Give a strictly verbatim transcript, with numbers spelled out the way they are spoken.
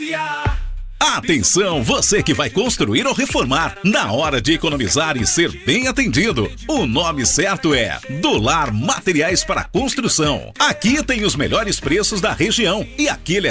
Atenção, você que vai construir ou reformar. Na hora de economizar e ser bem atendido, o nome certo é Dolar Materiais para Construção. Aqui tem os melhores preços da região e aquele